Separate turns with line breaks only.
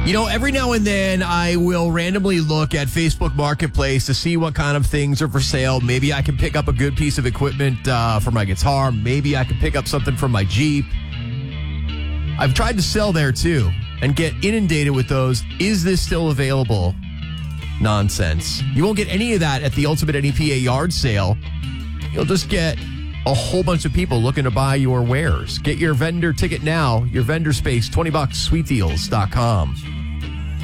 Every now and then I will randomly look at Facebook Marketplace to see what kind of things are for sale. Maybe I can pick up a good piece of equipment for my guitar. Maybe I can pick up something from my Jeep. I've tried to sell there too and get inundated with those. Is this still available? Nonsense. You won't get any of that at the Ultimate NEPA yard sale. You'll just get a whole bunch of people looking to buy your wares. Get your vendor ticket now. Your vendor space, $20, sweetdeals.com.